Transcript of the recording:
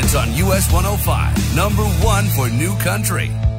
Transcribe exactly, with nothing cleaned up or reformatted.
on U S one oh five, number one for New Country.